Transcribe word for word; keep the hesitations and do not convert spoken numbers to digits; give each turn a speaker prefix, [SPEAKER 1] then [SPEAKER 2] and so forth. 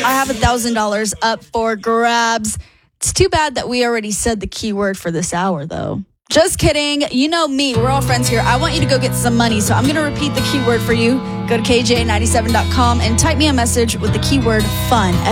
[SPEAKER 1] I have one thousand dollars up for grabs. It's too bad that we already said the keyword for this hour, though. Just kidding. You know me. We're all friends here. I want you to go get some money, so I'm going to repeat the keyword for you. Go to K J ninety-seven dot com and type me a message with the keyword FUN.